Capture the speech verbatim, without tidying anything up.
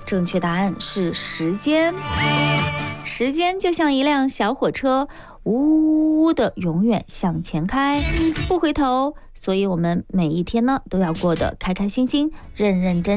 正确答案是时间。时间就像一辆小火车，呜呜的永远向前开，不回头。所以我们每一天呢，都要过得开开心心、认认真